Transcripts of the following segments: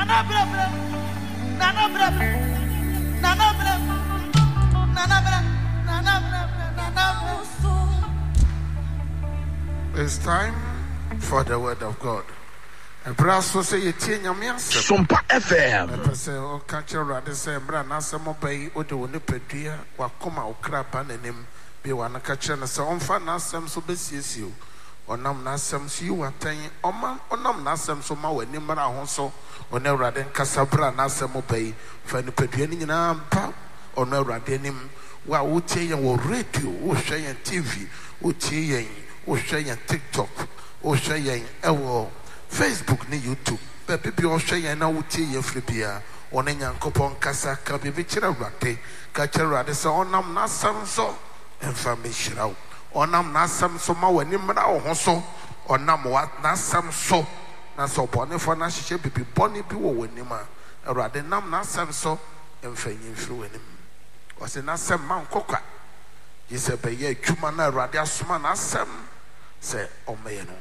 It's time for the word of God. Brasso say you tin your mias. Sumpa FM. I say, oh, catch your rather say, Brana, some obey, or the one pedia, Wakoma, or crap, and him be one catch and so on. Fan Nasam so besides you. Or nam Nasams you are telling, or man, or nam Nasam so my when you man also, or no rather Casabra Nasam obey, for the pedianing in arm pop, or no rather him. Well, would say you radio, or say TV, would say o share TikTok o share Facebook ni YouTube baby o share na wutie ye fribia one nyankopon kasa ka bibi kire rade ka kire rade se onam na sam so information out onam na sam so ma wani mra wo so onam wa na sam so na so bone fo na hye bibi bone bi wo wani ma rade nam na sam so emfanyi firi wani o se na sam man kokwa yese be ye adwuma na rade asoma na sam se omeyeno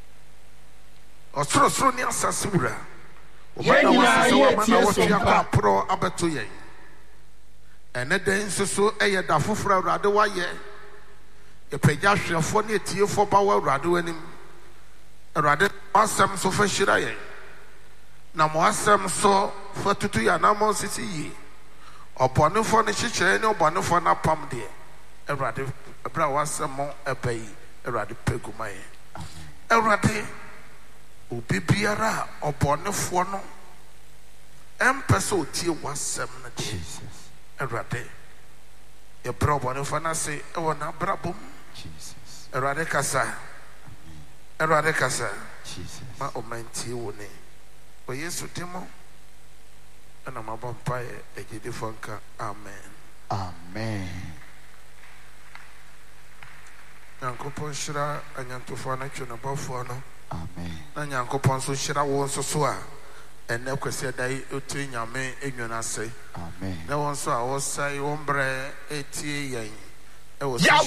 osoro ni asasura obana wase wa mana wo tia kwa pro abeto yen ene den soso eye da foforo awrade wa ye e pagya hwefo ne tiefo ba wa awrade wanim awrade asem so fa hira yen na mo asem so fa tutu ya na mo sisi yi obonefo ne hyehyere ne obonefo na pam de awrade abra wasem mo ebai Erade pegumaye. Erade ubibiara obonefo no. Empese otie wasem na Jesus. Erade ye bra obonefo na se e wona brabom Jesus. Erade kasa. Erade kasa. Jesus. Ma omantie woni. O Yesu demo. Ana mabampaye ejide fonka. Amen. Amen. Nyankopon shira anyantofo na twena bofo no amen na nyankopon so shira wo so so a ene kwese dai otu nyame enwona se amen na won so a wo sai wombre etie yen e wo ya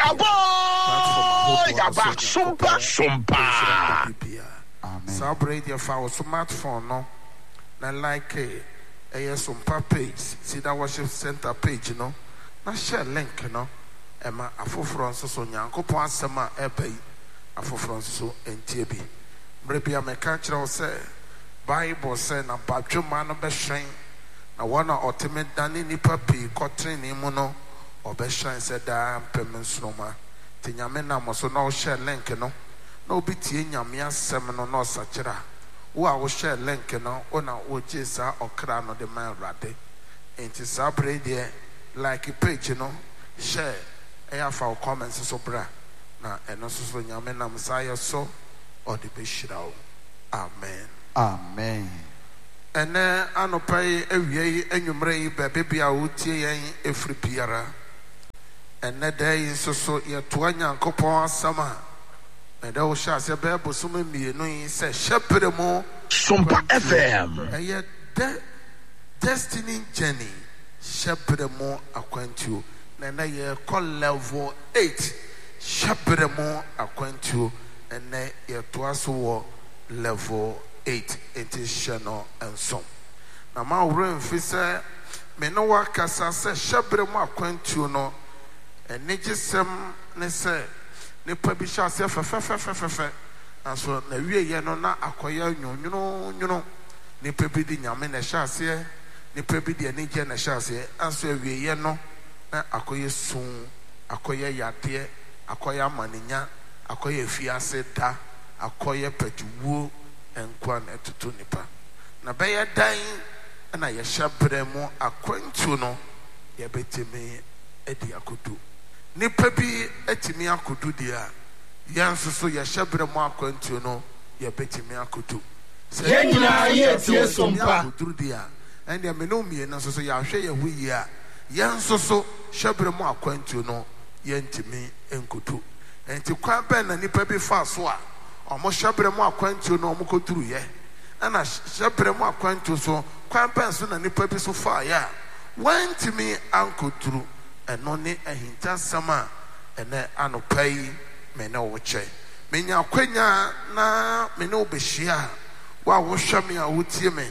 ba sumpa amen sabre dia fa wo smartphone no na like sumpa page see that worship center page no na share link no Emma afoforo nso so nyankopon asema ebai afoforo nso so entie bi mrebia meka kire wo se Bible say na badwuma no be hwen na wona oteme dane nipa pi kotreni mu no obehwen se da mpem nsroma tinyame na mo so na wo share link no na obi tie nyame asem no na osakira wo a wo share link no ona wo jesa okra no de man rade enti sabre de like page no share for comments so bra na eno so nyame nam saya so or the beshirawo amen amen ene anopai awie enwumre yi bebia wotie yen efri biara ene dai so ye to anyankopon asama na da wo sha se be bosome mienu yi se hyebre mu Sumpa FM eye destiny journey hyebre mu akwantuo na ye call level 8 shepherd mo akwantuo ene ye to aso wo level 8 intentional and so na ma wura mfise me no wakasa se shepherd mo akwantuo no ene gisem ne se ne pa bi sha se fe aso na wie ye no na akoya nyonyono ne pa bi di nyame na sha se ne pa bi di ene je na sha se aso wie ye no akoye sun akoye yade akoye amaninya akoye fiase da akoye petuwo enkwa na tutu nipa na beye dan na ye hyebre mu akwantu no ye betimi edi akodu nipa bi etimi akodu dia yanso so ye hyebre mu akwantu no ye betimi akodu ye nyina ye tie sompa akodu dia ende me no mie na so ya hwe ye hu yi a yanso so hyebre mu akwantu no yentimi enkotu enti kwan ben na nipa bi fa so a omo hyebre mu akwantu no omo koduru ye ana hyebre mu akwantu so kwan ben so na nipa bi so fa ya wantimi ankoturu eno ne ahinta sama ene anopai me na wo che menya kwanya na me na obehia wa wo hwame a wotie me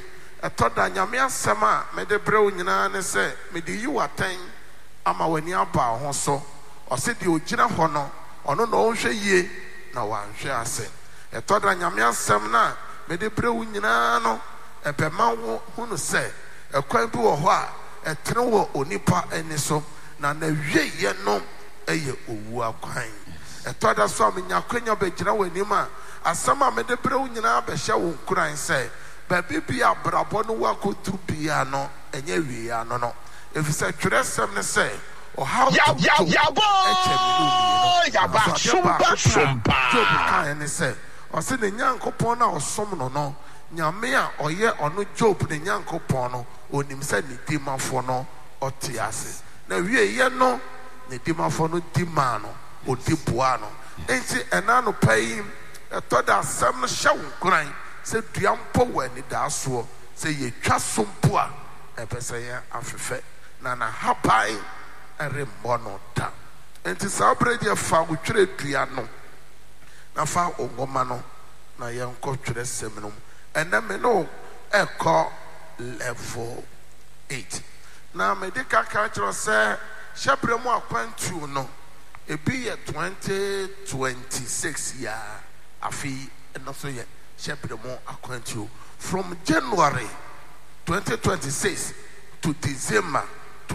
ɛtɔda nyame asɛm a mede brɛ wo nyinaa ne sɛ mede yi w'atɛn ama w'ani aba ho so ɔse deɛ ogyina hɔ no ɔno na ɔnhwɛ yie na wanhwɛ ase ɛtɔda nyame asɛm no a mede brɛ wo nyinaa no ɛbɛma wo hunu sɛ ɛkwan bi wɔ hɔ a ɛtene wɔ onipa ani so na n'awieyɛ no ɛyɛ owu akwan ɛtɔda so a menya akwanya bɛgyina w'anim a asɛm a mede brɛ wo nyinaa bɛhyɛ wo nkuran sɛ baabi bi abrabɔ no wakɔduru bia no ɛnyɛ wiea no no ɛfiri sɛ twerɛsɛm ne sɛ ɔhaw Job kae ne sɛ ɔse ne Nyankopɔn no a ɔsom no no nyame a ɔyɛ ɔno Job ne Nyankopɔn no onim sɛ ne dimafoɔ no ɔte ase na wieyɛ no ne dimafoɔ no di maa no ɔdi boa no enti ɛna no pa yi ɛtɔ da asɛm no hyɛ wo nkuran sɛ dua mpo wɔ anidaa soɔ sɛ yɛtwa so mpo a ɛpɛ sɛ yɛ afefɛ na nahaban ɛremmɔ no da enti saa berɛ deɛ fa wo twerɛ dua no na fa wo nwoma no na yɛnkɔ twerɛ sɛm no mu ɛnɛ me no ɛkɔ level 8 na mede kaka kyerɛ sɛ hyɛberɛ mu akwantuo no ebi yɛ 2026 yɛ afei ɛno so yɛ hyɛberɛ mu akwantuo from January 2026 to December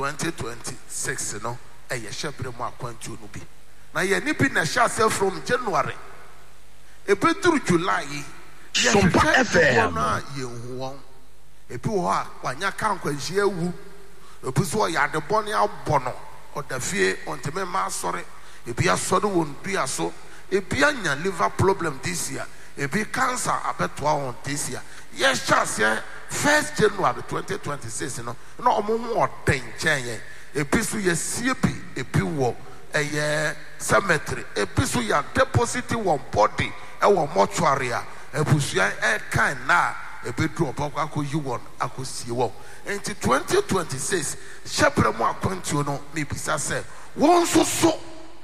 2026 no ɛyɛ hyɛberɛ mu akwantuo no bi na yɛne bi na ɛhyɛ asɛ from January ebeduru July yi Sumpa FM na yɛnhu wɔn ebi wɔ hɔ a wanya ka nkwanhyia awu ebi so ɔyɛ adebɔne abɔ no ɔda fie ɔnteme ma asɔre ebi asɔre wɔ ndua so ebi anya liver problem this year ebi cancer abɛtoa wɔn this year yɛhyɛ aseɛ 1st January 2026 no na ɔmo ho ɔden nkyɛn yɛn ebi so yɛsie bi ebi wɔ ɛyɛ cemetery ebi so yɛ deposit wɔn body ɛwɔ mortuary a ebusua ɛkan na ebeduru ɔbɔkɔ akɔyi wɔn akɔsie wɔn nti 2026 hyɛbrɛ mu akwantuo no mebisa sɛ wɔn nso so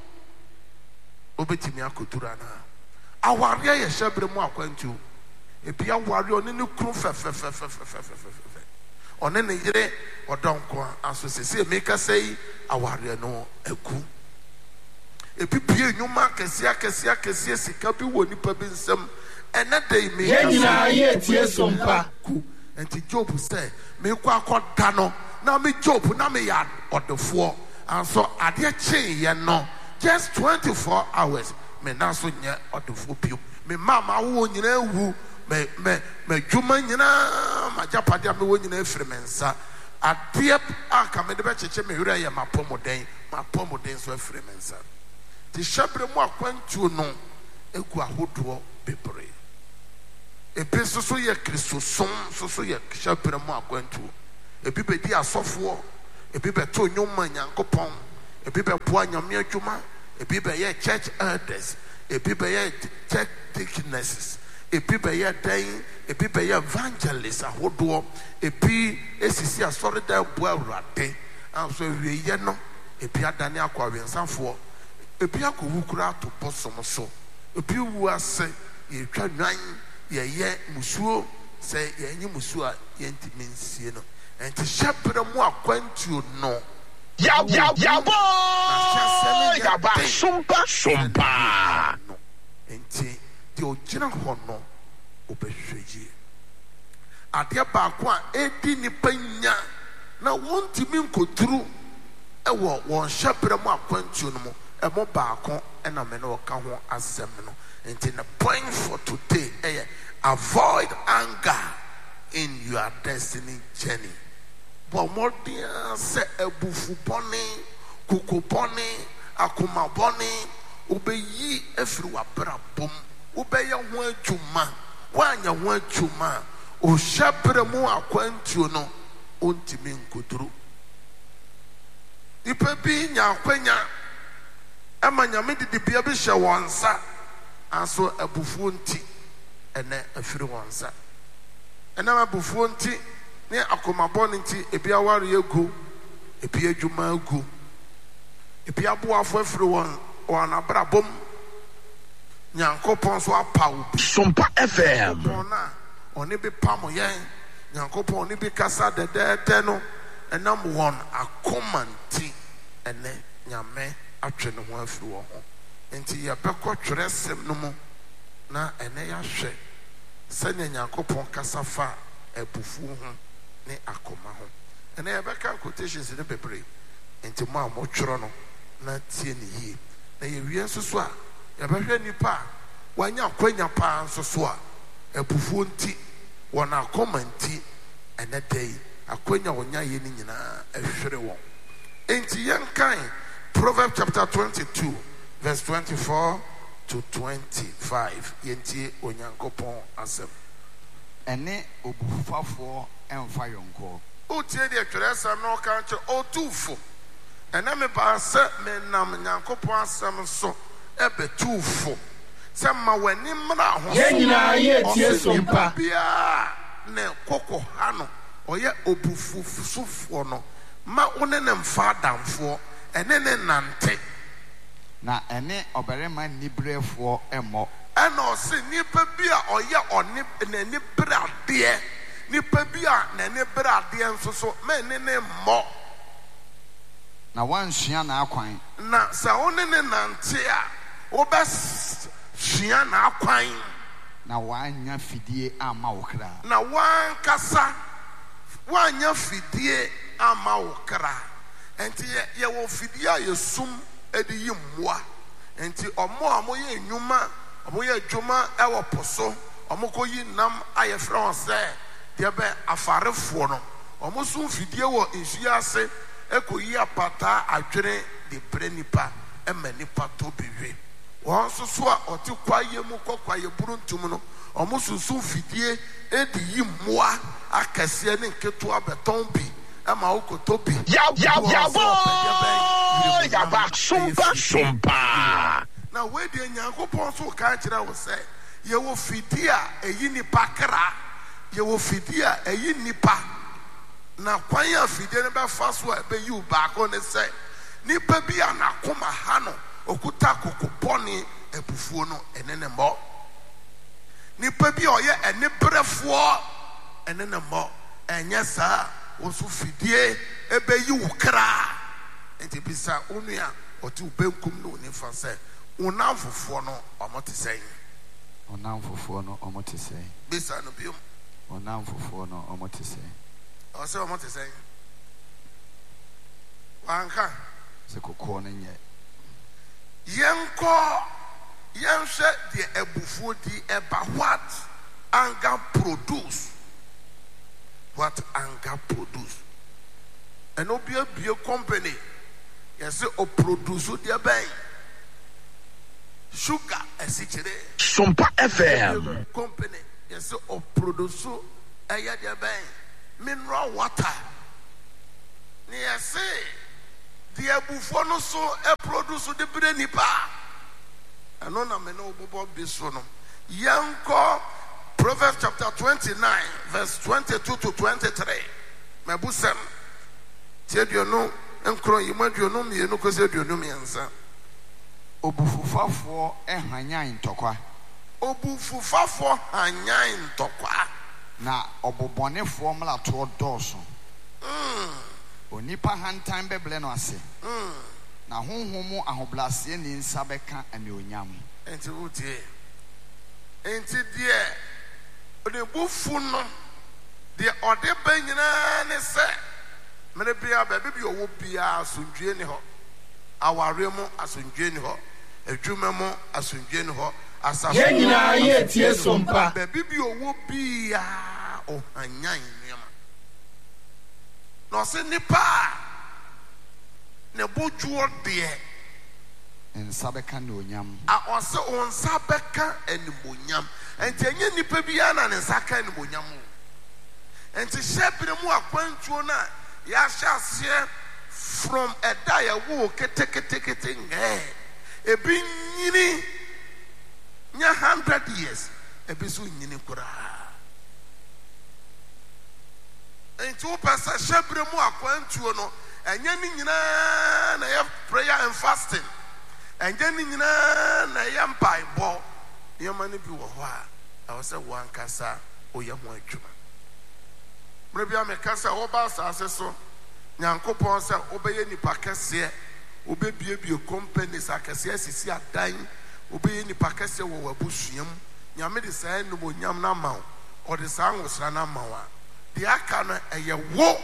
obetumi akɔduru anaa awareɛ yɛ hyɛbrɛ mu akwantuo ebi awareɛ ɔne ne kuru fɛfɛfɛfɛfɛfɛfɛ ɔne ne yere ɔdɔnko aso sese emeka sɛ yi awareɛ no aku ebi bie nnwuma akɛseɛ sika bi wɔ nipa bi nsam ɛnɛ da yi mi nyinaa yɛ tie Sumpa nti Job sɛ mekɔ akɔda no na me Job na meyɛ ɔdefoɔ anso adeɛ kyeeɛ no just 24 hours me na so nyɛ ɔdefoɔ bio me mama wo nyinaa wu me dwuma nyinaa magyapade a mewɔ nyinaa firi me nsa adeɛ a ka mede bɛkyekyɛ me werɛ yɛ mapɔmuden so afiri me nsa nti hyɛberɛ mu akwantuo no egu ahodoɔ bebree ebi nso so yɛ kristosom nso so yɛ hyɛberɛ mu akwantuo ebi bɛdi asɔfoɔ ebi bɛto nnwom Nyankopɔn ebi bɛboa nyame adwuma ebi bɛyɛ church elders ebi bɛyɛ church deaconesses ebi bɛyɛ dan ebi bɛyɛ evangelists ahodoɔ ebi esisi asɔredan boa Awurade anso wieyɛ no ebi adane akɔ awensafoɔ ebi akɔwu kura ato bɔsom so ebi wu ase yɛtwa nwan yɛyɛ musuo sɛ yɛnyi musuo a yɛntimi nsie no nti hyɛberɛ mu akwantuo no yaba Sumpa nti deɛ ogyina hɔ no wobɛhwɛ yie adeɛ baako a ɛdi nipa nya na wɔntimi nkɔduru ɛwɔ wɔn hyɛberɛ mu akwantuo no mu ɛmo baako ɛna me ne wɔka ho asɛm no nti the point for today ɛyɛ avoid anger in your destiny journey bɔ mmɔden sɛ abufu bɔne koko bɔne akoma bɔne wobɛyi afiri w'abrabɔ mu wobɛyɛ ho adwuma woanyɛ ho adwuma a ohyɛberɛ mu akwantuo no ontimi nkɔduru nipa bi nya akwanya ɛma nyame didibea bi hyɛ wɔn nsa anso abufuo nti ɛnɛ afiri wɔn nsa ɛnam abufuo nti ne akomabɔne nti ebi aware egu ebi adwuma egu ebi aboafo afiri wɔn abrabom Nyankopɔn so apaw bi Sumpa FM na ɔne bi pam yɛn nyankopɔn ne bi kasa dɛdɛɛdɛ no ɛnam wɔn akoma nti ɛnɛ nyame atwe ne ho afiri wɔn ho nti yɛbɛkɔ twerɛsɛm no mu na ɛnɛ yɛahwɛ sɛnea nyankopɔn kasa fa abufuo ho ne akoma ho ɛnɛ yɛbɛka quotations no bebree nti mo a motwerɛ no na tie ne yie na yɛwie nso so a yɛbɛhwɛ nnipa a wanya akwanya paa nso so a abufuo nti wɔn akoma nti ɛnɛ da yi akwanya wɔnya yɛ no nyinaa ɛhwere wɔn enti yɛnkan Proverbs chapter 22 verse 24 to 25 yɛntie onyankopɔn asɛm ɛne obufufafoɔ ɛmfa yɔnkɔ wotie deɛ twerɛsɛm no ɔka nkyɛ ɔtuufo ɛnɛ mebaa sɛ menam nyankopɔn asɛm so ɛbɛtuufo sɛ ma w'ani mmra ho Yɛn nyinaa yɛtie sompa. biara ne kɔkɔ ha no ɔyɛ obufufofoɔ no ma wo ne ne mfa adamfoɔ ɛne ne nante na ɛne ɔbarima niberefoɔ ɛmmɔ ɛna ɔse nnipa bi a ɔyɛ n'ani bere adeɛ nnipa bi a n'ani bere adeɛ nso so ma ɛne ne mmɔ na wansua n'akwan na sɛ wo ne ne nante a wobɛsua n'akwan na wanya fidie amma wo kra na wankasa woanya fidie ama wo kra enti yɛwɔ fidie a yɛsum de yi mmoa enti ɔmo a moyɛ nnwuma ɔmoyɛ adwuma ɛwɔ po so ɔmokɔyi nam ayɛ frɛ wɔn sɛ deɛ bɛ afarefoɔ no ɔmo so fidie wɔ nsuo ase ɛkɔyi apataa adwene de brɛ nipa ɛma nipa tɔ biwe wɔn nso so a ɔte kwaeɛ mu kɔ kwaeɛ buru ntum no ɔmo susu fidie de yi mmoa akɛseɛ ne nketewa bɛtɔn bi ɛma wokɔtɔ bi Yaba sompa. na wedeɛ nyankopɔn so ka kyerɛ wo sɛ yɛwɔ fidie a ɛyi nipa kra yɛwɔ fidie a ɛyi nipa na kwan a fidie no bɛfa so a ɛbɛyi wo baako ne sɛ nipa bi a n'akoma ha no okuta kokopɔne abufuo no ɛne ne mmɔ nipa bi a ɔyɛ ɛne berɛfoɔ ɛne ne mmɔ ɛnyɛ saa wɔso fidie ɛbɛyi wo kra nti bisa wo nua ɔte wo benkum ne wo nifa sɛ wo namfofoɔ no ɔmo te sɛn ɔnamfofoɔ no ɔmo te sɛn bisa no biom ɔnamfofoɔ no ɔmo te sɛn ɔsɛ ɔmo te sɛn wanka sɛ kokoɔ no nyɛ yɛnkɔ yɛnhwɛ deɛ abufuo di ɛba what anger produce ɛno biabie company yɛsɛ ɔproduce deɛ bɛn sugar asikyire Sompa FM. company yɛsɛ ɔproduce ɛyɛ deɛ bɛn mineral water ne yɛsɛ deɛ abufuo no so ɛproduce de bere nipa ɛno na mene wobobɔ bi so no yɛnkɔ Proverbs chapter 29 verse 22 to 23 mabusɛm tie aduonu nkron yi mu aduonu mmienu kɔsi aduonu mmiɛnsa obufufafoɔ ɛhanyan ntɔkwa obufufafoɔ hanyan ntɔkwa na ɔbobɔnefoɔ mmlatoɔ dɔɔso onipa hantan bɛbrɛ no ase na honhom mu ahobraseɛ ne nsa bɛka anuonyam enti wotie enti deɛ ɔdebufu no deɛ ɔde ba nyinaa ne sɛ mene bia baabi bi ɔwɔ biara asomdwie ne hɔ awareɛ mu asomdwie ne hɔ adwuma mu asomdwie ne hɔ asafo Yɛn nyinaa yɛtie sompa. baabi bi ɔwɔ biara ɔhanyan nneɛma na ɔsɛ nipa a ne bodwoɔ deɛ nsa bɛka anuonyam a ɔsɛ wɔn nsa bɛka animonyam nti ɛnyɛ nipa biara na ne nsa ka animonyam o nti hyɛ bere mu akwantuo no a yɛahyɛ aseɛ from ɛda a yɛwɔ ketekete ngɛɛ ebi nyini nyɛ 100 years ebi so nyini koraa nti wopɛ sɛ hyɛ bere mu akwantuo no ɛnyɛ ne nyinaa na ɛyɛ prayer and fasting ɛnyɛ ne nyinaa na ɛyɛ mpaebɔ nneɛma no bi wɔ hɔ a ɛwɔ sɛ wankasa woyɛ ho adwuma Mrebia mekasa oba asase so nyankopon se obeye nipa kese obebiebie companies akese asisi adan obeye nipa kese wo wabusuam nyame de saa numonyam na ma o de saa nwosra na ma wa de aka no eye wo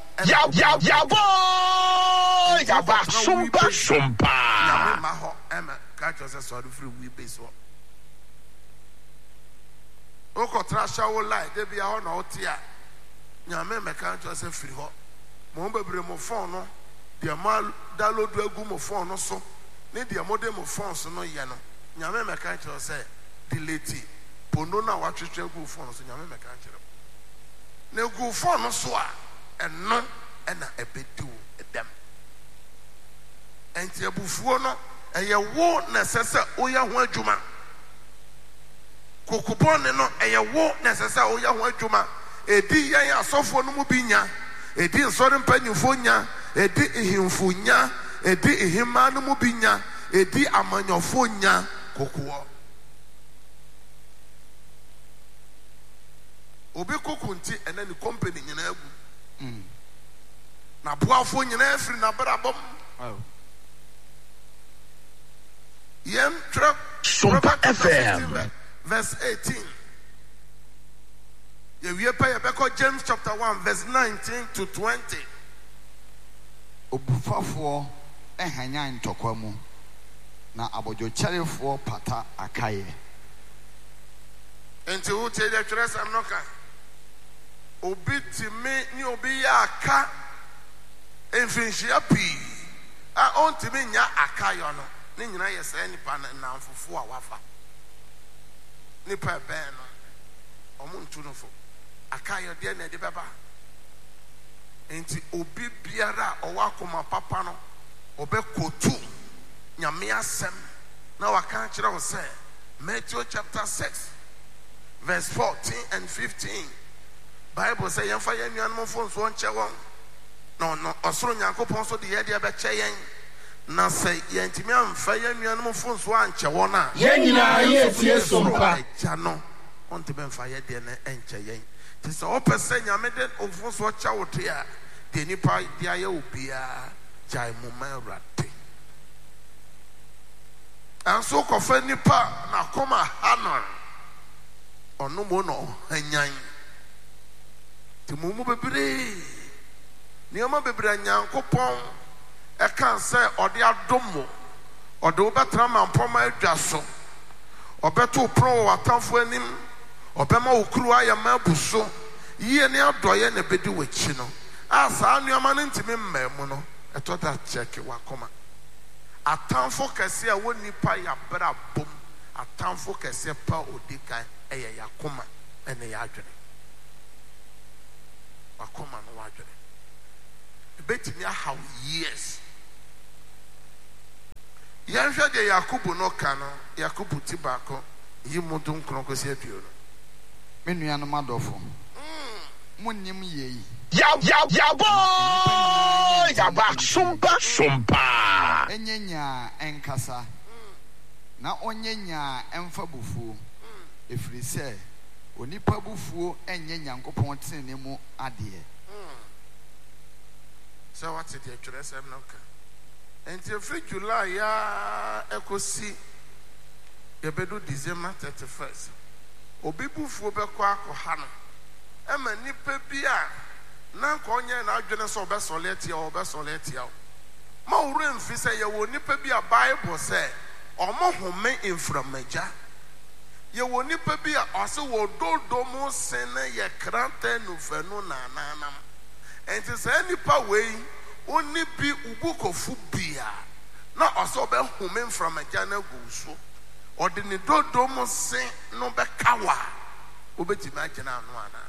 Yaba sumpa nyame ma ho ema ka chose so do free we base wo oko trasha wo lie de bia ho na otia nyame meka chose free ho mo bebre mo phone no de ma download agu mo phone no so ne de mo de mo phone so no ye no nyame meka chose delete pono na watwetwe agu phone so nyame meka chere na agu phone no so a eno ena ebedu edem enti abufuo no eye wo na sese oya ho adwuma kokopon no eye wo na sese oya ho adwuma edi yan asofo no mu binya edi nsori mpanyimfo nya edi ihimfo nya edi ihima no mu binya edi amanyofo nya kokowo obi kokunti ena ni company nyina agu na boafo nyina afiri na brabom yem trap Sumpa FM verse 18 ye pay James chapter 1 verse 19 to 20 obufafo ehanya ntokwa mu na abodwokyerefo pata akaye enti wo tie de twere sam no ka obi timi ni obi ya aka enfinhia pi a ontimi nya akayo no ne nyina yesa nipa na mfofo a wafa nipa ben no omuntu no fo akayo de na de beba enti obi biara owakoma papa no obekotu nyame asem na waka kire wo say Matthew chapter 6 verse 14 and 15 Bible say yemfa yanuanum fo nso onche won no osoro nyankopon so de ye de be che yen na say yentimi amfa yanuanum fo nso anche won a yen nyina ye tie sompa ja no onte be mfa ye de na enche yen ti so opese nyame de ofo so cha wote a de nipa de aye obia jai mu mawrate anso kofa nipa na koma hanon onu mo no hanyan ti mumu bebre nioma bebre nyankopon e kan se ode adomo ode obetra mampoma adwaso obeto pro watamfo anim obema okuru ayama abuso yie ne adoye na bedi wachi no asa nioma no ntimi mmam no etoda check wakoma atamfo kese a woni pa ya bra bom atamfo kese pa odikan eye yakoma ene ya adwene wakoma no wadwene betimi how years yanhwe de Yakobo no kano Yakobo tibako yimudun kronkosi aduo no menuanom adofo munnim yeyi Yaba sumpa enyenya enkasa na onyenya emfa bufuo efiri se onipa bufuo enye nyankopon tene mu ade so what did you address them now until free July ya ekosi yebedu December 31st obi bufuo beko akọ no ema nipa bia na nko onye na adwene so obesoletia ma ore mfi se ye wo nipa bia Bible say omo home inframaja ye wo nipa bia ose wo dodo mu sene ye kranta no fanu na nanam enti se nipa wei oni bi ubukofu bia na ose obe home inframaja na guso ode ni dodo mu sen no be kawa obeti ma gina anu ana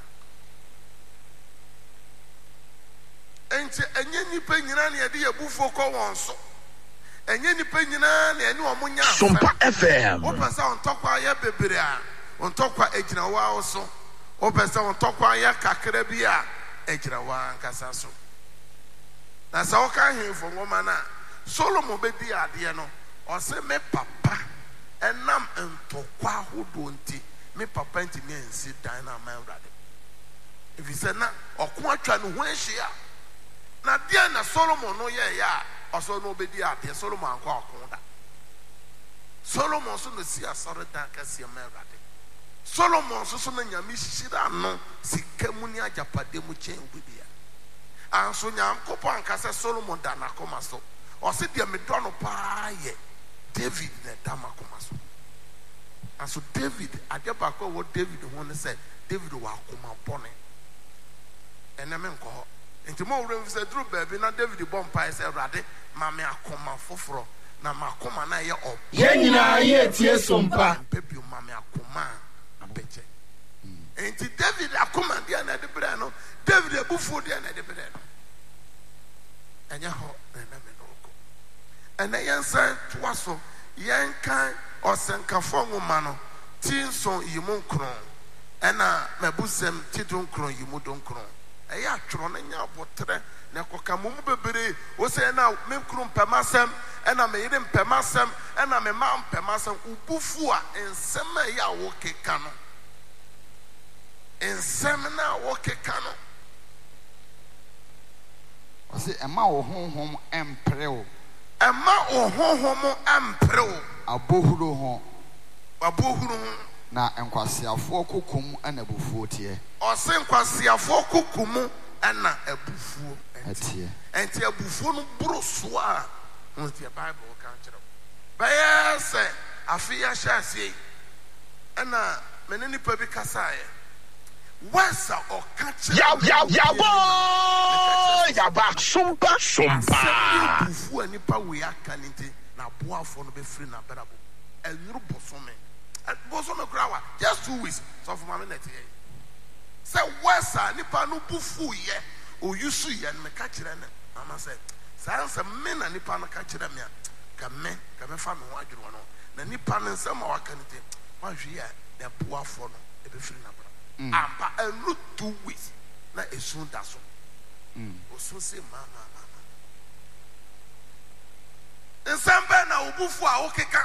enti enye nipa nyina na ye de yebufo ko won so enye nipa nyina na ene omunya Sumpa FM opesa ontokwa ya bebre a ontokwa ejina wa oso opesa ontokwa ya kakra bi a ejina wa nkasa so na sa oka hemfo ngoma na Solomon bedi ade no o se me papa enam ntokwa hodo nti me papa nti me ensi dan na man rade if you say na ɔko atwa no ho ahyia na deɛ na Solomon no yɛyɛ a ɔsɔ no obɛdi adeɛ Solomon ankɔ ɔko da Solomon so no si asɔre dan kɛseɛ ma Awurade Solomon so no nyame hyira no sika mu ne agyapade mu kyɛn bibia anso Nyankopɔn anka sɛ Solomon da n'akoma so ɔse deɛ medɔ no paa yɛ David na da m'akoma so anso David adeɛ baako a wɔ David ho ne sɛ David wɔ akoma bɔne ɛnɛ me nkɔ hɔ nti mo wura mfisɛ duru baabi na David bɔ mpae sɛ Awurade ma me akoma foforɔ na makoma na ɛyɛ ɔbɔ yɛn nyinaa yɛ tie sompa mpɛ bio ma me akoma a apɛkyɛ nti David akoma deɛ na ɛde brɛ no David abufuo deɛ na ɛde brɛ no ɛnyɛ hɔ na ɛna me no ɔkɔ ɛnɛ yɛnsan toa so yɛnkan ɔsɛnkafo nwoma no ti nson yi mu nkron ɛna mabusɛm ti do nkron yi mu do nkron ɛyɛ atwerɛ no nya abotrɛ na ɛkɔka mo mu bebree wo sɛ ɛna me nkuro mpɛmasɛm ɛna me yere mpɛmasɛm ɛna me ma mpɛmasɛm ubufu a nsɛm a ɛyɛ a wɔkeka no nsɛm na a wɔkeka no ɔse ɛma wo honhom ɛmprew ɛma wo honhom ɛmprew abohuro ho abohuro ho na nkwasiafoɔ kokom ɛna abufuo teɛ ɔse nkwasiafoɔ kokom mu ɛna abufuo ɛteɛ ɛnti abufuo no boro so a wɔn ti Bible ka kyerɛ bɛyɛ sɛ afi ahyɛ aseɛ ɛna mene nipa bi kasaeɛ wasa ɔka kyerɛ yaba sompa abufuo a nipa wei aka ne nti na aboafoɔ no bɛfiri n'abrabɔ ɛnuru bosome koraa wa just 2 weeks sɔfo maame na ɛte yɛ sɛ wasa nipa no bufu yɛ oyusu yɛ no meka kyerɛ no ama sɛ saa nsɛm me na nipa no ka kyerɛ me a ka mɛfa me ho adwene no na nipa no nsɛm a waka no nti wahwe yɛ na aboafoɔ no ɛbɛfiri n'abrabɔ ampa ɛnuru 2 weeks na esu da so osu se ma nsɛm bɛɛ na obufu a wokeka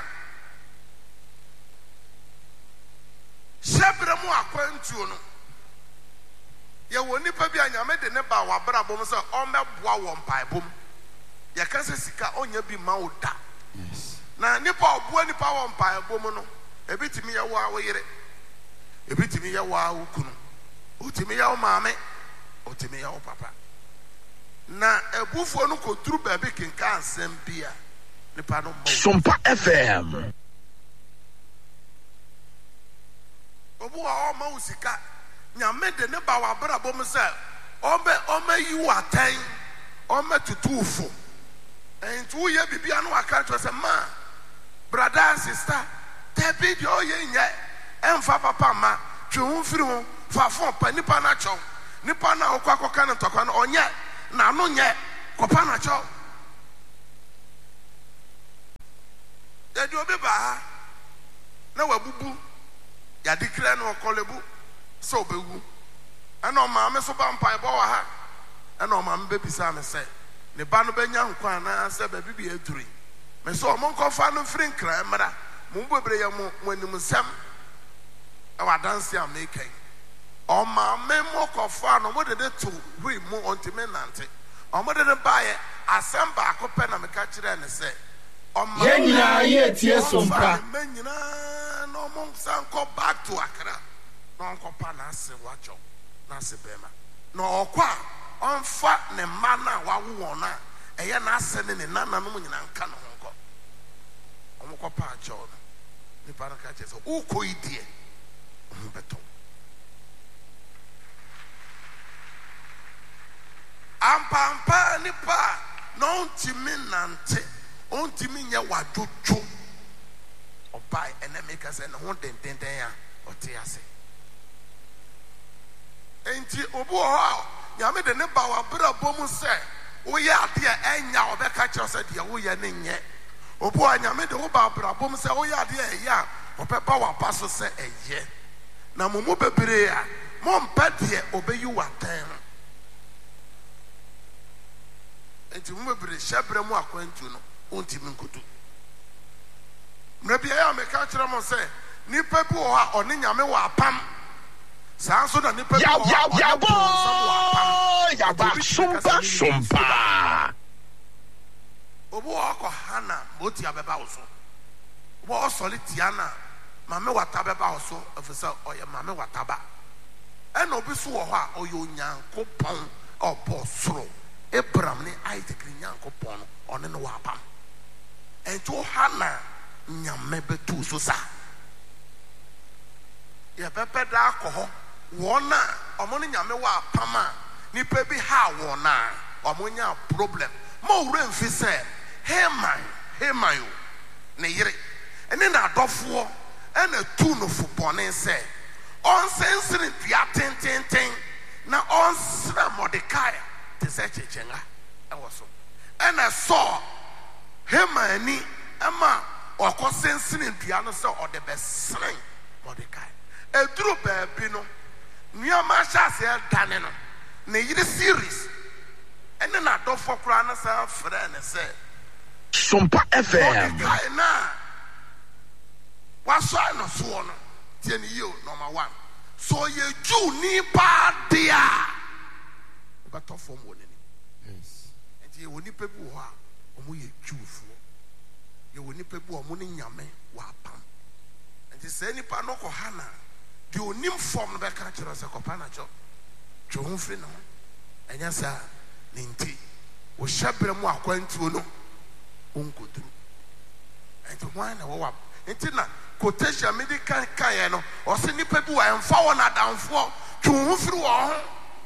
hyɛbrɛ mu akwantuo no yɛwɔ nipa bi a nyame de ne ba w'abrabɔ mu sɛ ɔmmɛboa wɔ mpaebom yɛka sɛ sika ɔnya bi ma wo da na nipa ɔboa nipa wɔ mpaebom no ebi tumi yɛ wo a wo yere ebi tumi yɛ wo a wo kunu otumi yɛ wo maame otumi yɛ wo papa na ebufuo no kɔduru baabi kenka asɛm bi a nipa no mmɔ Sompa FM obu a ɔma wo sika nyame de ne ba w'abrabɔ mu sɛ ɔmɛyi wo atɛn ɔmɛtutu wo fo nti woyɛ biribia no waka kyerɛ sɛ ma brada sista dabi deɛ ɔyɛ nyɛ ɛmfa papa ma twe ho mfiri ho fa fon pa nipa no akyɛw nipa no a wokɔ akɔka no ntɔkwa no ɔnyɛ n'ano nyɛ kɔpa no akyɛw yɛde obi ba ha na wabubu yɛde kira no ɔkɔlebu sɛ ɔbɛwu ɛna ɔmaame so ba mpaebɔ wɔ ha ɛna ɔmaame bɛbisa me sɛ ne ba no bɛnya nkwa anaa sɛ baabi bi aduri me sɛ ɔmo nkɔfa no mfiri nkra mmra mo bebree yɛ mo animsɛm ɛwɔ adanse a mekan ɔmaame mo kɔfa no mo de to hwee mu ɔntumi nante ɔmo de ne baayɛ asɛm baako pɛ na meka kyerɛ ne sɛ yɛn nyinaa yɛ tie sompa ɔmfa ne nyinaa na ɔmo nsa nkɔ back to Accra na ɔnkɔpa n'ase wakyɛw n'ase bɛrima na ɔkɔ a ɔmfa ne mma no a wawo wɔn a ɛyɛ n'ase ne ne nananom nyinaa nka ne ho nkɔ ɔmo kɔpa akyɛw no nipa no ka kyerɛ sɛ wokɔ yi deɛ ɔmo bɛtɔ ampampa nipa a na ɔntumi nante ɔntumi nyɛ wadwodwo ɔbae ɛnɛ meka sɛ ne ho dendenden a ɔte ase enti obi wɔ hɔ a nyame de ne ba w'abrabɔ mu sɛ woyɛ adeɛ ɛnya ɔbɛka kyerɛ sɛ deɛ woyɛ ne nyɛ obi wɔ a nyame de wo ba abrabɔ mu sɛ woyɛ adeɛ ɛyɛ a ɔbɛba w'aba so sɛ ɛyɛ na mo mu bebree a mompɛ deɛ ɔbɛyi w'atɛn ho enti mo bebree hyɛbrɛ mu akwantu no ɔntimi nkoto mmerɛ biara a meka kyerɛ mo sɛ nipa bi wɔ hɔ a ɔne nyame wɔ apam saa nso na nipa bi wɔ hɔ a ɔne bonsam wɔ apam Sumpa. Obo ako hana moti abeba wo so. Wo solitiana mame watabeba wo so efisa oye mame wataba. E na obi so wo ho a oye onyankopon obo soro. Abraham ne Isaac ne nyankopon one no wapam. Ento hana nyame betu so sa. Ye pepe da akọ wona omo ne nyame wa apama nipa bi ha wona omo nya problem mo wure mfi se Heman ne yire ene na adofo ena tu no fubone se on sensere dua tententen na on sra Mordecai te se chechenga ewo so ena so Heman ni ama okọ sensere dua no se ode besran Mordecai eduru baabi no nneɛma ahyase dane no ne yiri series ɛne na adɔfo kora na sa frɛ ne sɛ Sumpa FM. na wasɔ no soɔ no tie ne yio number 1 so yɛ Jew ni ba de a wobɛtɔ fam wɔ n'ani nti yɛwɔ nipa bi wɔ hɔ a ɔmo yɛ Jewfoɔ yɛwɔ nipa bi wɔ ɔmo ne nyame wɔ apam nti sɛ nipa no kɔ ha na the onim form no bɛka kyerɛ sɛ kɔpa na kyɔ twe ho mfiri no ɛnyɛ saa ne nti wo hyɛberɛ mu akwantuo no wonkɔduru ɛnti hwan na wɔwɔ nti na quotation mede kaeɛ no ɔsɛ nnipa bi wɔ ɛmfa wɔ n'adamfoɔ twe ho mfiri wɔ ho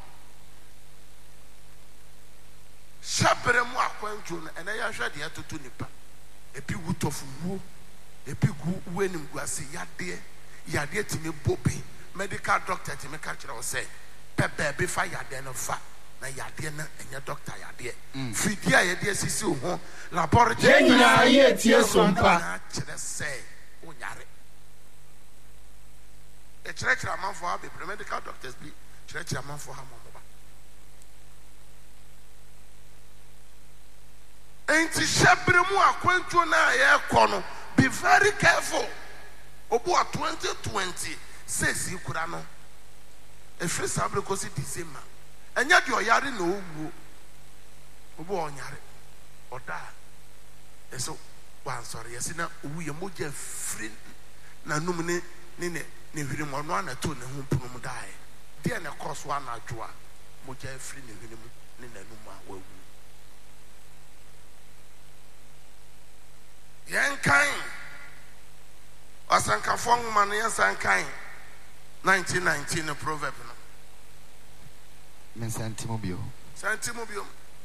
hyɛberɛ mu akwantuo no ɛnɛ yɛhwɛ deɛ ɛtoto nnipa ebi wu tɔfowuo ebi wu animguase yadeɛ timi bobi medical doctor timi ka kyerɛ wo sɛ pɛ baabi fa yadeɛ no fa na yadeɛ no ɛnyɛ doctor yadeɛ fidie a yɛde asisi wo ho laboratory Yɛnyinaa yɛtie Sumpa. kyerɛ sɛ wonyare ɛkyerɛkyerɛ amanfoɔ ha bebree medical doctors bi kyerɛkyerɛ amanfoɔ ha mɔmɔba enti hyɛbere mu akwantuo no a yɛrekɔ no be very careful. Obu a 2020 says you could know a free sabre because it is him. And yet you're yari no Obu on yari or die. And so, one sorry, yes, now we are more free. Na numine nine him on 1 or 2 and whom pum die. Dear na cost 1 or 2 moja free him nina numa will. Young kind. Asanka fong man yasankai 1919 a proverb no. Men santimobio. Santimobio.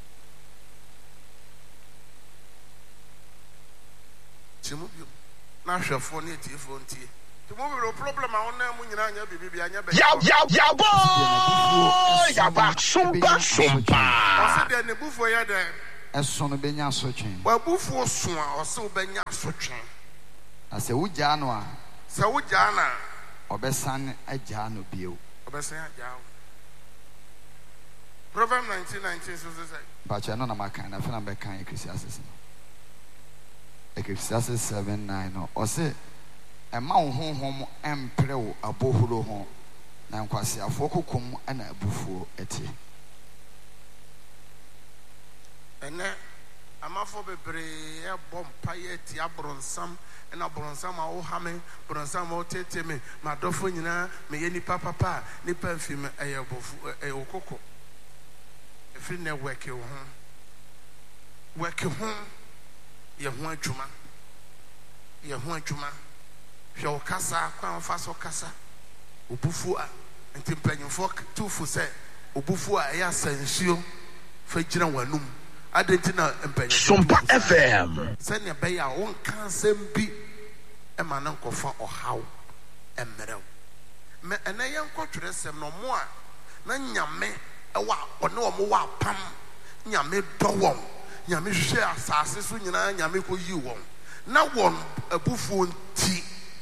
Timobio. Na hwefo ne tifo ntie. Timobio problem a wona mu nyina anya bibi anya be. Yaba Sumpa. Ose de ne bufo ya de. Eso no benya asotwen. Wa bufo so a ose wo benya asotwen. Ase wugya no a sɛ wogyaa na ɔbɛsan agyaa no bio. ɔbɛsan agyaa wo. Proverbs 19:19 so sɛ Bacha no na makan na fena bɛkan Ecclesiastes no. Ecclesiastes 7:9 no ɔse ɛma wo honhom ɛmpere wo abohoro ho na nkwasiafoɔ kokom ɛna abufuo ɛte. ɛnɛ amafo bebree ɛbɔ mpaeɛ ti aborɔnsam ɛna borɔnsam a woha me borɔnsam a wotete me madɔfo nyinaa meyɛ nipa papa a nipa mfi me ɛyɛ bɔfo ɛyɛ wokoko ɛfiri ne wɛke wo ho wɛke ho yɛ ho adwuma hwɛ wo kasa kwan fa so kasa obufu a nti mpanyimfoɔ tufo sɛ obufu a ɛyɛ asansuo fa gyina w'anum adentina mpanyimfoɔ Sumpa FM. sɛnea ɛbɛyɛ a wonka asɛm bi ɛma ne nkɔfa ɔhaw ɛmmerɛw mɛ ɛnɛ yɛnkɔtwerɛ sɛm no ɔmo a na nyame ɛwɔ a ɔne ɔmo wɔ apam nyame dɔ wɔn nyame hwehwɛ asase so nyinaa nyame kɔyi wɔn na wɔn abufuo nti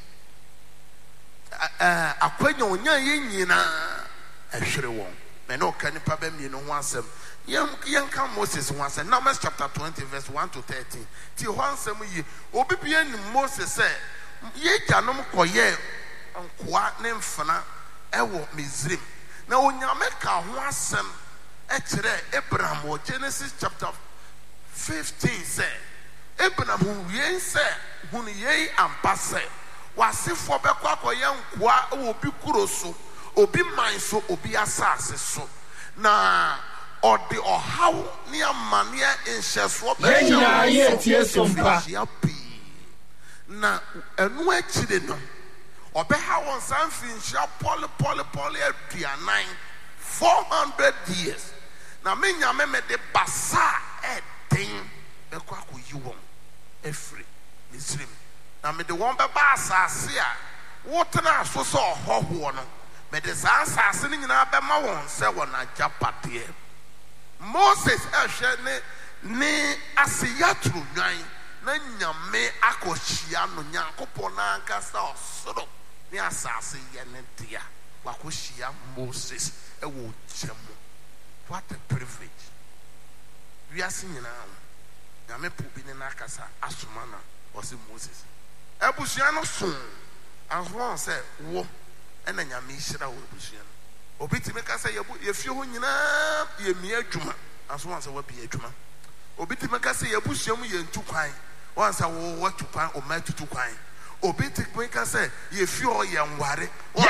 akwanya onya yɛ nyinaa ɛhwere wɔn mɛ ne ɔka nipa bɛmmienu ho asɛm yɛnka Moses ho asɛm Numbers chapter 20 verse 1 to 13 ti hɔ asɛm yi obi bia nim Moses sɛ yɛgyanom kɔyɛ nkoa ne mfena ɛwɔ Misraim na onyame ka ho asɛm ɛkyerɛ Abraham wɔ Genesis chapter 15 sɛ Abraham hunu sɛ hunu yɛn ampa sɛ wasefo bɛkɔ akɔyɛ nkoa wɔ obi kuro so obi man so obi asase so na ɔde ɔhaw ne amanneɛ nhyɛsoɔ yɛnyinaa yɛtie sompa na ɛno akyire no ɔbɛha wɔn san mfirinhyia pɔle aduanan 400 years na me nyame mede basa ɛden bɛkɔ akɔyi wɔn ɛfiri Misrim na mede wɔn bɛba asase a wotena so sɛ ɔhɔhoɔ no mede saa asase no nyinaa bɛma wɔn sɛ wɔn agyapadeɛ. Moses ɛhwɛ ne ase yatoro nwan na nyame akɔhyia no Nyankopɔn n'ankasa ɔsoro ne asase yɛ ne dea wakɔhyia Moses ɛwɔ gya mu. What a privilege. Wiase nyinaa nyame po bi ne n'akasa asoma na ɔse Moses abusua no so ahoɔ sɛ wo ɛna nyame hyira wɔ abusua no. Obi timi ka sɛ yɛfie ho nyinaa yɛmia adwuma asoma sɛ wabi adwuma. Obi timi ka sɛ yɛabusua mu yɛntu kwan wɔn sɛ wɔtu kwan ɔma tutu kwan. Obi timi ka sɛ yɛfie hɔ yɛ nware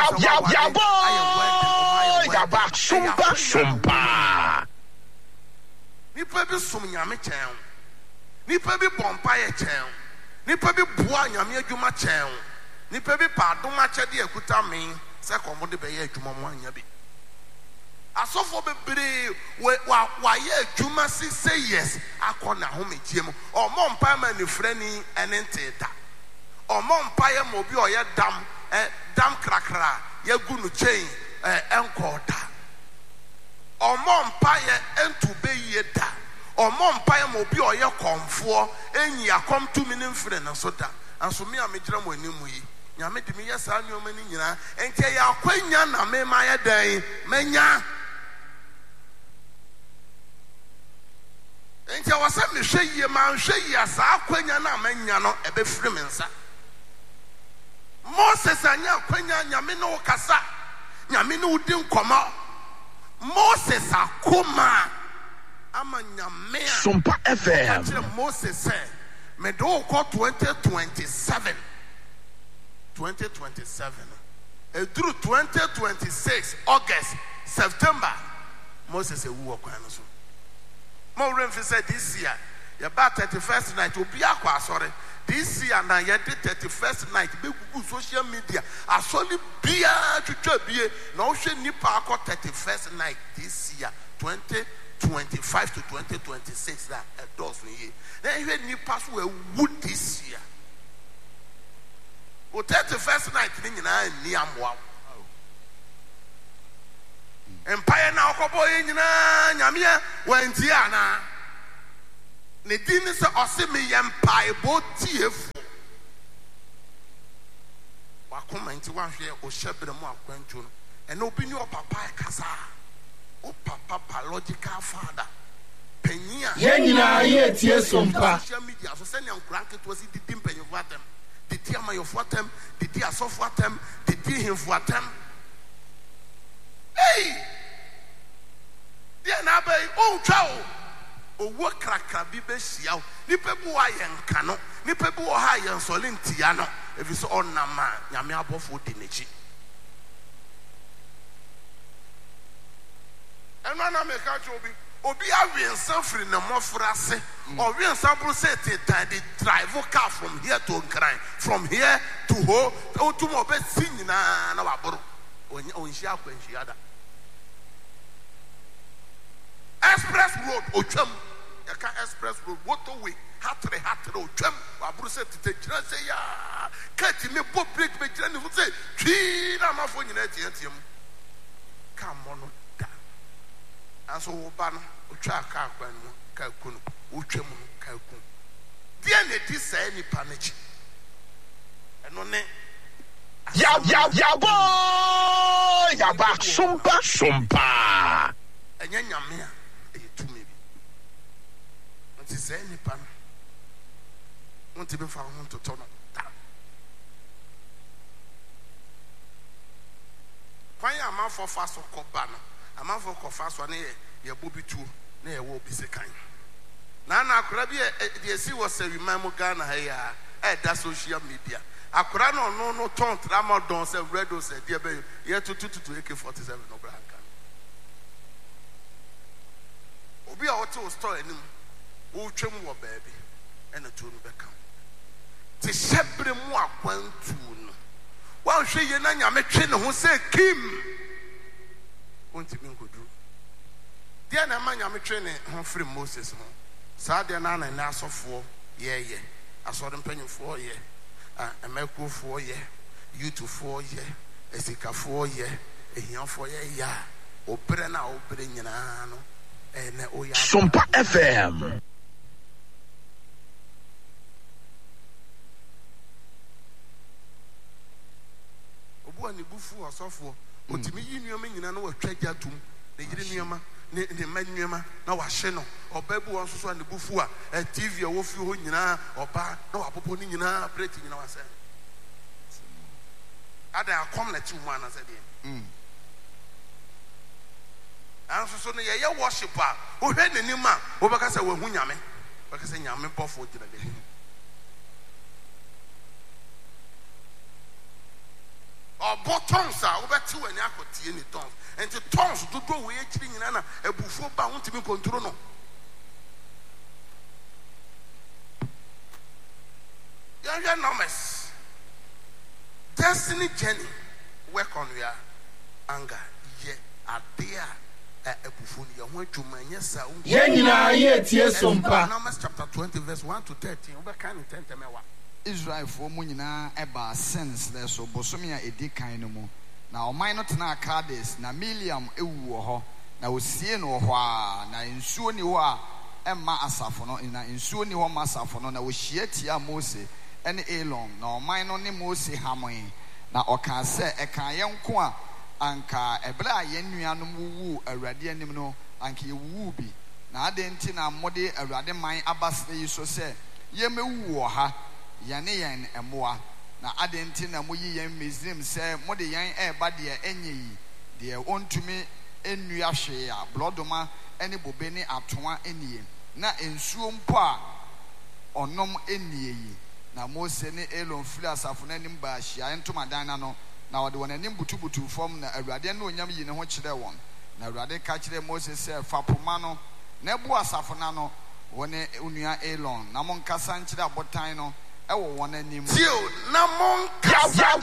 yaba sompa nipa bi som nyame kyɛn nipa bi bɔ mpaeɛ kyɛn nipa bi boa nyame adwuma kyɛn nipa bi pa adom akyɛde akuta me sɛ kɔmɔ de bɛyɛ adwuma mu anya bi. Asɔfo bebree wayɛ adwuma sɛ yes akɔ na homegyie mu ɔmɔ mpaeɛ ma nifrɛ ni ɛne nte da ɔmɔ mpaeɛ ma obi ɔyɛ dam krakra yɛgu no kyɛn ɛnkɔ da ɔmɔ mpaeɛ ɛntu bɛyie da ɔmɔ mpaeɛ ma obi ɔyɛ kɔmfoɔ ɛnyi akɔm tumi ne mfiri ne so da nso me a megyina mo anim yi nyame de me yɛ saa nneɛma no nyinaa ɛnti yɛ akwanya na mema yɛ dan manya ɛnti wɔ sɛ mehwɛ yie manhwɛ yie saa akwanya na manya no ɛbɛfiri me nsa. Moses anya akwanya nyame ne wo kasa nyame ne wo di nkɔmmɔ. Moses akoma ama nyame a Sompa FM kyerɛ Moses sɛ mede wo kɔ 2027 ɛduru 2026 August September Moses ewu wɔ kwan no so. Mo remfi sɛ this year yɛba 31st night obi akɔ asɔre this year na yɛde 31st night bɛgugu social media asɔre biara twitwa bie na wohwɛ nipa akɔ 31st night this year 2025 to 2026 that ɛdɔɔso yie na ɛhwɛ nipa so ɛwu this year o 31st night ni nyinaa ni amoa empire na ɔkɔbɔ yɛ nyinaa nyamea wantie ana ne din sɛ ɔse me yɛ mpaebɔ tiefo wakoma nti wahwɛ ɔhyɛ berɛ mu akwantuo no ɛna obi ne ɔpapa ɛkasa o papa biological father panyin a yɛnyinaa yɛtie sompa social media so sɛnea nkora nketewa si didi mpanyinfo atam didi amayɔfo atam didi asɔfo atam didi hemfo atam. Hey! Deɛ na abɛyi ɔntwa o owó krakra bi bɛhyia wo nipa bi wɔ ayɛ nka no nipa bi wɔ ha ayɛ nsɔle ntia no efi sɛ ɔnam a nyame abɔfo di n'akyi. ɛno ana meka kyerɛ obi awe nsa firi ne mmɔfra ase ɔwe nsa boro sɛ tetan de drive car from here to Nkran from here to ho otum ɔbɛsi nyinaa na waboro ɔnhyia akwanhyia da. Express road otwam yɛka express road motorway hatere otwam waboro sɛ tete gyina sɛ ya kati me bɔ break bɛgyina ne ho sɛ twii na amafo nyinaa tiatia mu ka mmɔ no da anso wo ba no otwa ka akwan mu ka ku no otwam no ka ku deɛ na di saa nipa no akyi ɛno ne yabo yaba sompa ɛnyɛ nyame a ɛyɛ tumi bi nti saa nipa no wonti bi fa ho ntotɔ no da kwan a amanfoɔ fa so kɔba no amanfoɔ kɔfa so ne yɛ ye bobi tu na ye wo bi sekan na akora bi de si wo se wiman mu Ghana ha ya da social media akora no ton tramadol se redo se de be ye tutu AK47 no bra nka obi a wote store anim wo twem wo baabi ena tu no beka te shebre mu akwantu no wan hwe ye na nyame twe ne ho se kim wonti mi nkoduru dia na ma nyame twe ne ho free Moses ho saa dia na na asofo ye asode mpanyimfo ye emekufo ye youthfo ye esikafo ye ehianfo ye ya obre na obre nyina no ene oya Sumpa FM. obu ani bufu asofo otimi yi nnuama nyina no watwa gyatum ne yiri nnuama ne mannuama na wahye no oba bu won so ani bufu a TV a wo fi ho nyina oba na wapopo ni nyina plate nyina wase ada akom na ti mu ana se de anso so no ye worship a wo hwe nanim a wo baka se wa hu nyame baka se nyame bofo gina de botons a wo beti wani akotie ni tons enti tons dodo we ekiri nyina na ebufo ba ho ntimi control no you're enormous destiny journey work on your anger ye adea ebufo ni ye ho adwuma nya sa Ye nyina ye tie Sumpa. Numbers chapter 20 verse 1 to 13 wo be kan 10 temewa Israel for mu nyina eba sense le so bosomi a edi kan no mu na oman no tena Kades na Miliam ewu wo ho na osie no ho a na nsuo ni ho a emma asafo no na nsuo ni ho ma asafo no na ohia tia Mose ene Elon na oman no ne Mose hamon na oka se eka yenko a anka ebra a yennuanom wuwu Awurade anim no anka yewu bi na adenti na mode Awurade man abasre yi so se yemewu wo ha yane yen emoa na adenti na moyi yen Misrim se mode yen eba de enye yi de ontumi ennua hwe a blodoma ene bobe ne atoa enie na ensuo mpo a onom enie yi na Mose ne Elon firi asafo na nim ba hia entomadan na no na wode won anim butubutu fom na Awurade na onyam yi ne ho kire won na Awurade ka kire Mose se fa poma no na bu asafo na no wone onua Elon na mon kasa nkire abotan no ewo won anim tio na mon kasa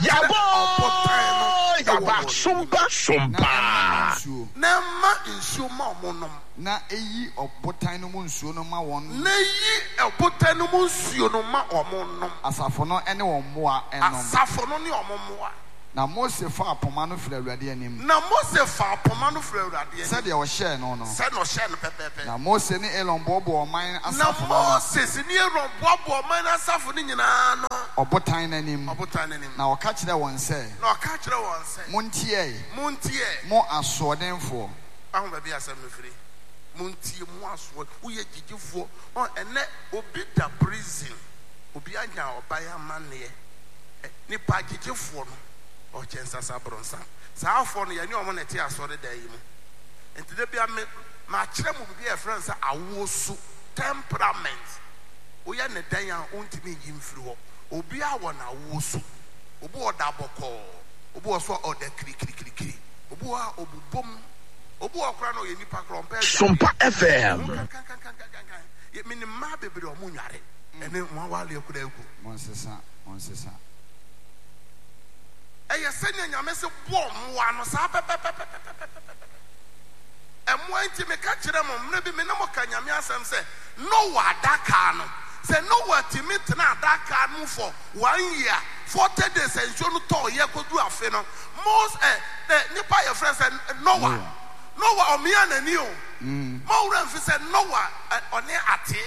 Yaba Sumpa. na ma nsuo ma omonom na eyi obotan no mu nsuo no ma won na yi obotan no mu nsuo no ma omonom asafo no ene won moa enom asafo no ne omomoa na Mose fa apoma no firi Awurade anim na Mose fa apoma no firi Awurade anim said o share no se no share no pepepe na Mose ne Elon bobo oman na asafo no Moses ni Aaron bobo man asafo ni nyina no obotan anim obotan anim na oka kire won se na oka kire won se muntie mo asodenfo ahụ baby asem no firi muntie mu aso wo ye gigifo on ene obi da prison obi anya obaya manne ni pa gigifo no o chensa sabronsa sa afọ no ye ni omo na te asore da yi mu enti de bia ma kire mu bi e friends awosu temperament o ya ne dan a ontimi yi mfiri ho obi awọ na awosu obi oda boko obi oso oda kiri obi a obubom obi okra no ye nipa kro mpa Sumpa FM. ye mini ma bebre o munware ene mo wale ekura egu monsesa eye senya nyame se bo moa no sa pepepepe emo anti me ka kire mo mre bi me na mo ka nyame asem se no wa daka no se no wa timit na daka no for 1 year 40 days enso no to ye kodu afe no most nipa your friends Noah omia na ni o mo wura mfi se Noah one ate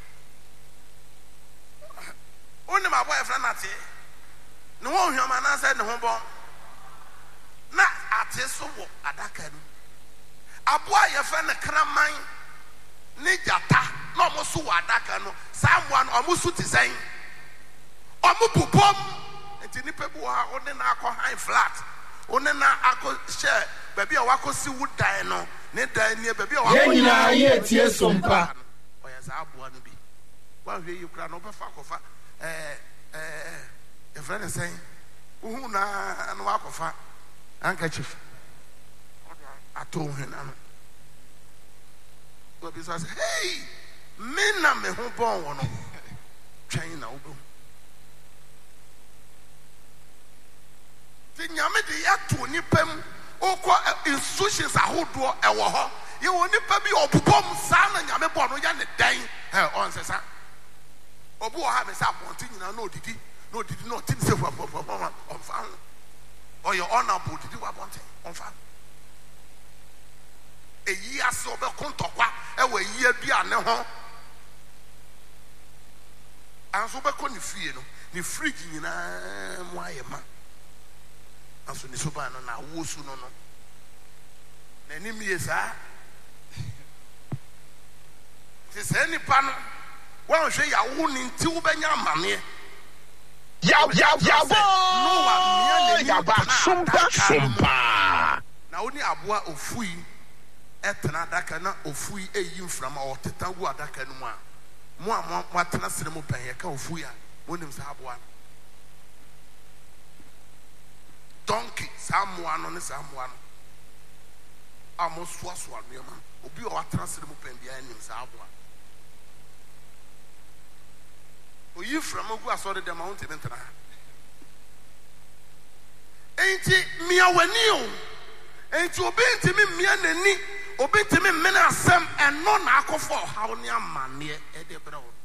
oni ma boy friend ate no won hwama na se ne ho bon na ate so wo adaka no aboa ye friend kraman ni jata na mo so wo adaka no samwa no mo so ti sen omo bubom enti nipa bu ha one na akọ high flat one na akọ share baby a wakosi woodai no ne dan ne baby o Yenya ye tie sompa. O ya sa aboa no bi wa hwe yi kura no be fa kofa e friend say uhu na no akofa handkerchief ato hwe na no obi say hey me na me ho bon wo no twan na wo do ti nyame de yato ni pam okọ institutions ahodo e wo ho ye wo nipa bi obubom sa na nyame bo no ya ne dan on sesa obu o ha me sa ponti nyina na odidi no tin se on fa o your honorable didi wa ponti on fa eyi ase obe kontokwa e wo eyi adua ne ho anso be ko ni fie no ni fridge nyina mo ayema anso ni soba no na wo su no na ni mi esa ti se ni pa no wa hwe ya wo ni nti wo benya amane Ya ba sumpa na oni aboa ofui etena adaka na ofui eyi mframa oteta gu adaka no mu a mo a mo atena sere mo pen ye ka ofui a wonim sa aboa donkey samoa no ne samoa no amo soaso anuama obi o atena sere mo pen bia nim sa aboa oyi frama gu asore de ma wonte mentena enti mia wani o enti obi ntimi mia nani obi ntimi mena asem eno na akofo hawo ne amane e de brɛ wo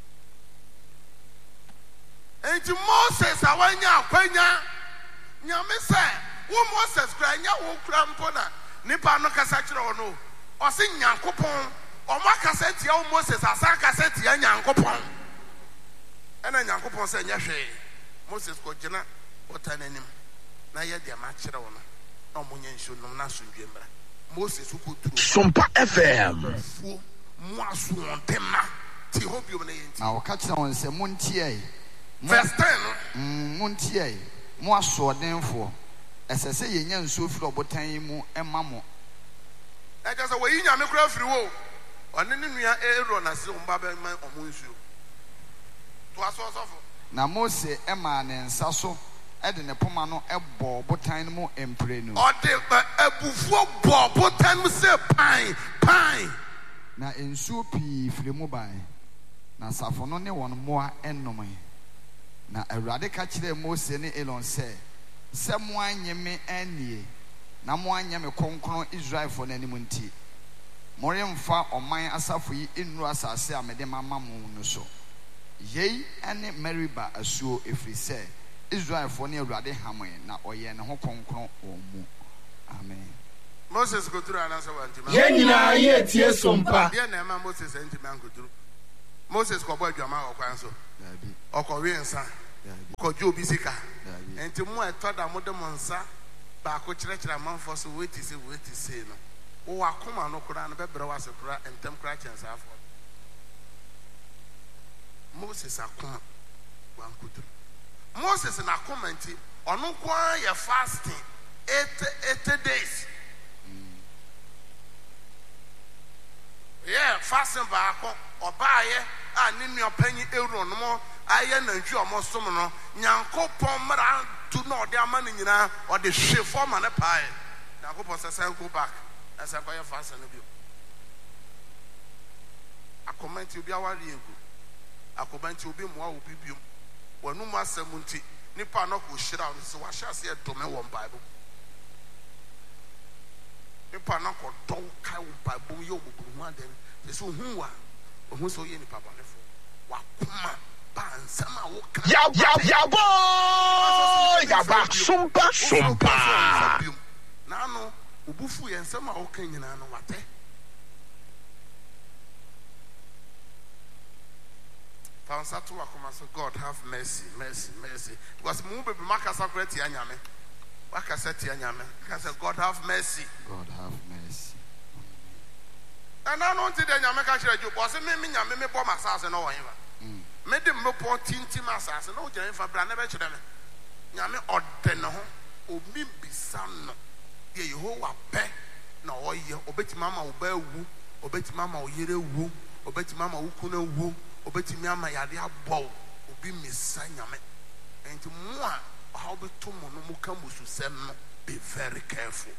enti Moses awanya akwanya nyame sɛ wo Moses kra nya wo kra mpo na nipa no kasa kyerɛ wo no ɔse Nyankopɔn ɔmo akasa tia wo Moses asa akasa tia Nyankopɔn ɛna Nyankopɔn sɛ nya hwɛ Moses ko gyina ɔta n'anim na yɛ de ma kyerɛ wo no na ɔmo nya nsuo nom na asomdwe mmra Moses ko duro Sompa FM fu mu aso on tema ti hobiom na yenti na wɔka kyerɛ wɔn sɛ montie verse 10 no montie mo asoɔdenfo ɛsɛ sɛ yɛnya nsuo firi ɔbotan yi mu ɛma mo ɛka sɛ wɔyi nyame kora firi wo ɔne ne nua Aaron na se ɔmba bɛma ɔmo nsuo to aso ɔsɔfo na Mose ɛmaa ne nsa so ɛde ne poma no ɛbɔ ɔbotan no mu mprenu ɔde abufuo bɔ botan mu sɛ pan na nsuo pii firi mu bae na asafo no ne wɔn mmoa ɛnnomee na Awurade ka kyerɛɛ Mose ne Aaron sɛ mo anye me anie na mo anya me kronkron Israelfo n'anim nti moremfa ɔman asafo yi nnuru asase a mede mama mo no so yei ɛne Meriba asuo ɛfiri sɛ Israelfo ne Awurade hamee na ɔyɛ ne ho kronkron wɔn mu amen. Moses go through anasa wantima Yenya ye tie sompa dia na ma Moses antima nkoduru Moses ko bɔ adwama ɔkwan so Dabi ɔkɔwe nsa ɔkɔdwo obi sika enti mu ɛtɔda mo de mo nsa baako kyerɛkyerɛ amanfo so weti se no wo akoma no kora no bɛbrɛ wase kora entem kora kyɛnsaafo Moses akoma wankuduru Moses na akoma nti ɔno kwa yɛ fasting 80 days yeah fasting baako ɔbaayɛ a ne nua panyi Aaron mo ayɛ nantwi ɔmo som no Nyankopɔn mmara tu na ɔde ama ne nyinaa ɔde hwe fɔm ma ne pae Nyankopɔn sɛ sɛ go back ɛsɛ kɔyɛ fasting no bio akoma nti obi aware egu akoma nti obi mmoa obi biom wɔnum asɛm nti nipa no ko hyira no sɛ wahyɛ ase ɛdome wɔ Bible nipa no ko dɔw kai wɔ Bible yɛ ɔbɔbɔ ho adɛm sɛ hu wa ɔhu sɛ ɔyɛ nipa bɔnefo wakoma ba nsɛm a woka yaba sumpa na no obufu yɛ nsɛm a woka nyinaa no wate Fansa to akoma so God have mercy because mu be makasa kora tia nyame wakasa tia nyame kasa God have mercy and I don't think nyame ka kire jo bo se me nyame me bɔ masase no wɔn ba me de me bɔ tinti masase no gyina fa bra na be kire me nyame ɔde ne ho obi bisa no ye Yehowa pɛ na ɔyɛ obetumi ama wo ba wu obetumi ama wo yere wu obetumi ama wo kunu wu obetumi ama yade abɔ obi misa nyame enti mo a how be to mo no mo ka mususɛm no be very careful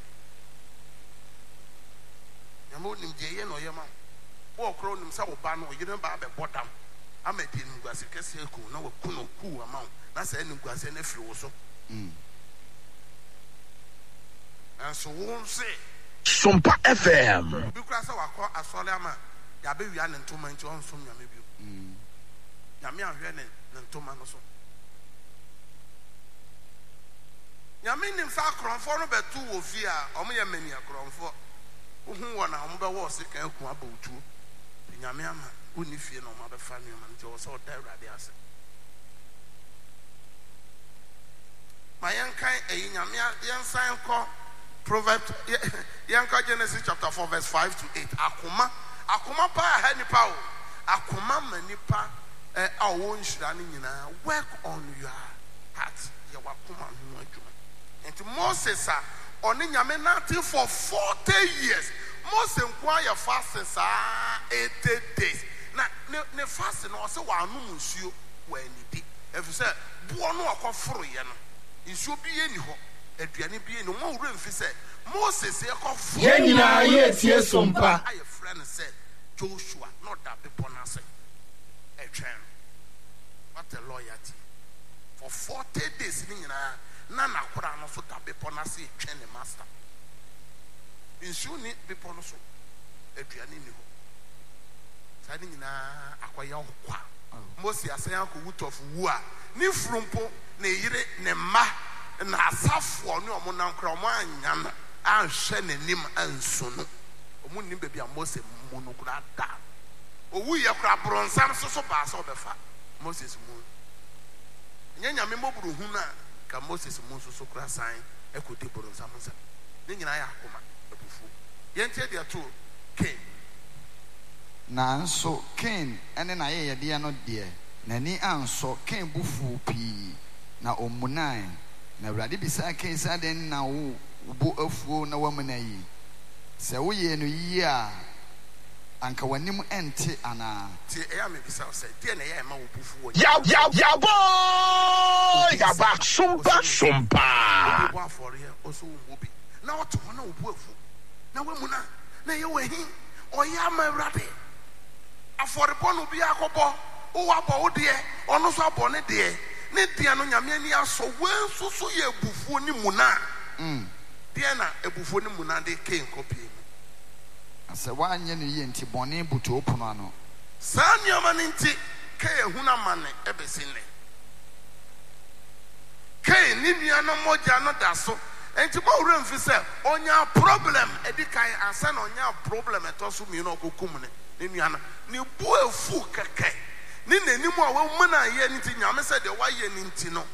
nyame onim de ye no ye ma wo okro onim sɛ wo ba no yere ba be bodam ama di nguase kɛse ku na wo ku no ku ama na sɛ nguase na firi wo so and so won say Sumpa FM. bi kura sɛ wakɔ asɔre ama ya be wia ne ntoma nti on som nyame bi nyame ahwɛ ne ntoma no so nyame nim sa kronfo no betu wo fi a omo ye mani akronfo ohun wɔ na omo be wo se kan ku abawutu nyame ama oni fie na omo be fa no man nti wo so da awurade ase ma yankan eyi nyame yansan kɔ Proverbs yankan Genesis chapter 4 verse 5 to 8 akoma pa ha nipa o akoma manipa a wo nhyira ne nyina work on your heart ya wakoma ho adwuma. And Moses on nyame nati for 40 years. Moses nkwaya fast 80 days. Na ne fast no se wa anu nsuo wa anidi. Efu se bo no akoforo ye no. Nsuo bi ye ni ho. Aduane bi ye no mo wura mfi se Moses ye koforo. Ye nyina ye tie sompa. Aye friend said Joshua not that people na say. Etwen. What a loyalty. For 40 days ni nyina na kora no so da bepo na se twen ne master insu ni bepo no so aduane ni ho sa ni nyina akoya hokwa Moses asan akowut of wu a ni frumpo na yire ne ma na asafo ne omo nan kora omo anya na anhwe nanim ansu no omo ni bebia Moses mo no kora da owu ye kora bronsam so ba so befa Moses mu nyanya me moburu hu na ka Moses munso so kura san ekodi boro samonsa ne nyina ya akoma abufu yentie de to Cain nanso Cain ene na ye de no de nani anso Cain bufu pi na omunan na Awurade bisa Cain sa den na wo bo afuo na wamuna yi se wo ye no yi a anka wanim ente ana ti e ya me bisa o se de na ye ma wo bufu wo Ya boy! Ya back sumpa. wo afore oso wo bi na wo to na wo bu afu na wamuna na ye wo hi o ya ma Awurade afore bo no bi akobo o wa bo wo de ono so abo ne de ne de no nyame ani aso wensu so ye bufu ni muna de na ebufu ni muna de Cain kopie ase wanye no ye nti bone buto opono ano Sanya maninti Cain huna mane ebesine Cain ni nua no moja no da so enti mo wura mfi se onya problem edikan ansa na onya problem etoso mi no kokum ne nua na ne bu afu keke ni nanim a wo mu na ye nti nyame se de wa ye ni nti no